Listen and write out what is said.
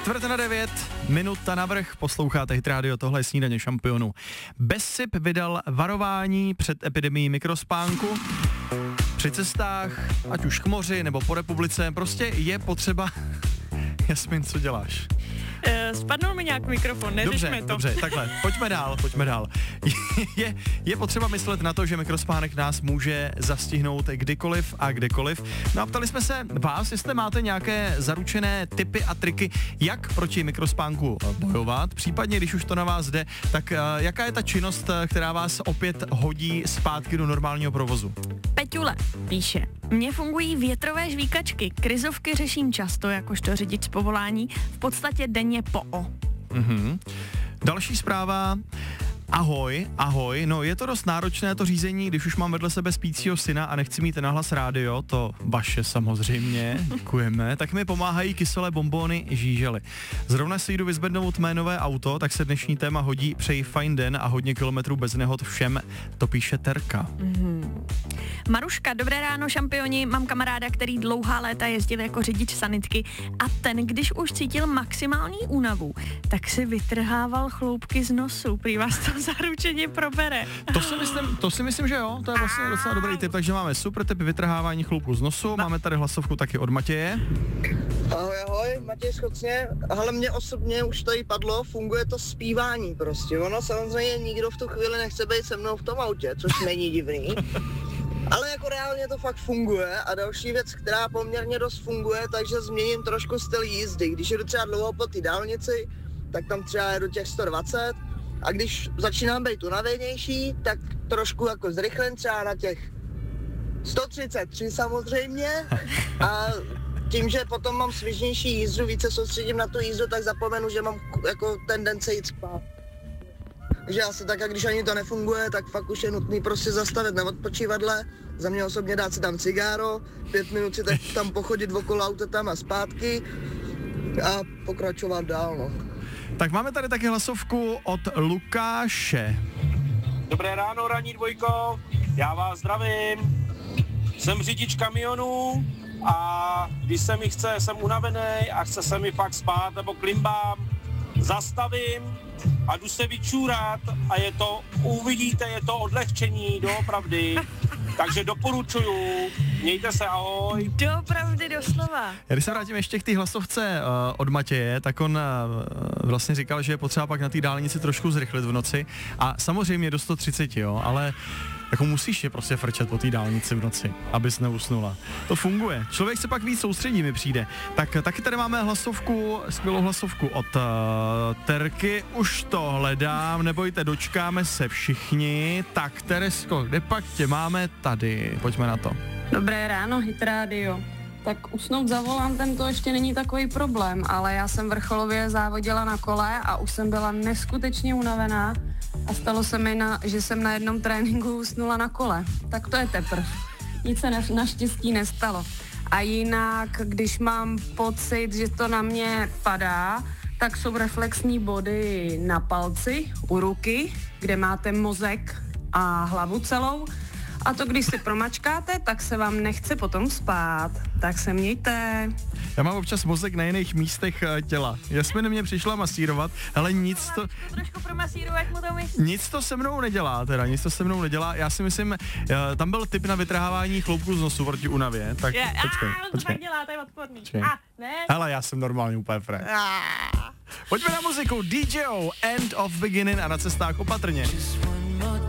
8:45, minuta navrch, posloucháte Hit Radio, tohle je Snídaně šampionů. Bezsip vydal varování před epidemií mikrospánku. Při cestách, ať už k moři nebo po republice, prostě je potřeba... Jasmin, co děláš? Spadnul mi nějak mikrofon, neřešme to. Dobře, takhle, pojďme dál. Je potřeba myslet na to, že mikrospánek nás může zastihnout kdykoliv a kdekoliv. No a ptali jsme se vás, jestli máte nějaké zaručené tipy a triky, jak proti mikrospánku bojovat, případně když už to na vás jde, tak jaká je ta činnost, která vás opět hodí zpátky do normálního provozu? Peťule píše, mně fungují větrové žvíkačky, krizovky řeším často, jakožto řidič z povolání, v podstatě denně po O. Další zpráva. Ahoj, no je to dost náročné to řízení, když už mám vedle sebe spícího syna a nechci mít nahlas rádio, to vaše samozřejmě, děkujeme, tak mi pomáhají kyselé bonbony žížely. Zrovna si jdu vyzvednout mé nové auto, tak se dnešní téma hodí, přeji fajn den a hodně kilometrů bez nehod všem, to píše Terka. Maruška, dobré ráno šampioni, mám kamaráda, který dlouhá léta jezdil jako řidič sanitky a ten, když už cítil maximální únavu, tak si vytrhával chloupky z nosu, prý vás to zaručeně probere. To si myslím, že jo, to je vlastně docela dobrý tip, takže máme super tip vytrhávání chloupku z nosu, máme tady hlasovku taky od Matěje. Ahoj, Matěj Schocně. Ale mě osobně už tady padlo, funguje to zpívání prostě. Ono samozřejmě nikdo v tu chvíli nechce být se mnou v tom autě, což není divný. Ale jako reálně to fakt funguje a další věc, která poměrně dost funguje, takže změním trošku styl jízdy. Když jedu třeba dlouho po té dálnici, tak tam třeba jedu těch 120 a když začínám být unavenější, tak trošku jako zrychlím třeba na těch 133 samozřejmě a tím, že potom mám svižnější jízdu, více soustředím na tu jízdu, tak zapomenu, že mám jako tendence jít spát. Takže asi tak, a když ani to nefunguje, tak fakt už je nutný prostě zastavit na odpočívadle, za mě osobně dát si tam cigáro, 5 minut si tak tam pochodit okolo auta tam a zpátky a pokračovat dál, no. Tak máme tady taky hlasovku od Lukáše. Dobré ráno, ranní dvojko, já vás zdravím, jsem řidič kamionu a když se mi chce, jsem unavený a chce se mi fakt spát nebo klimbám, zastavím a jdu se vyčůrat a je to, uvidíte, je to odlehčení, doopravdy. Takže doporučuju, mějte se, ahoj. Doopravdy doslova. Já když se vrátím ještě k té hlasovce od Matěje, tak on vlastně říkal, že je potřeba pak na té dálnici trošku zrychlit v noci a samozřejmě do 130, jo, ale jako musíš je prostě frčet po té dálnici v noci, abys neusnula. To funguje. Člověk se pak víc soustředí, mi přijde. Tak taky tady máme skvělou hlasovku od Terky. Už to hledám, nebojte, dočkáme se všichni. Tak Teresko, kde pak tě máme tady? Pojďme na to. Dobré ráno, Hit Radio. Tak usnout za volantem to ještě není takový problém, ale já jsem vrcholově závodila na kole a už jsem byla neskutečně unavená a stalo se mi, že jsem na jednom tréninku usnula na kole. Tak to je teprv. Nic se naštěstí nestalo. A jinak, když mám pocit, že to na mě padá, tak jsou reflexní body na palci, u ruky, kde máte mozek a hlavu celou. A to, když si promačkáte, tak se vám nechce potom spát. Tak se mějte. Já mám občas mozek na jiných místech těla. Jasmin mě přišla masírovat, ale nic to... Trošku promasírovat mu to myslí. Nic to se mnou nedělá. Já si myslím, tam byl tip na vytrhávání chloupku z nosu proti únavě. Tak počkej. To tak dělá, to je odporný. Ne. Hele, já jsem normálně úplně frér. Pojďme na muziku. DJO, End of Beginning a na cestách opatrně.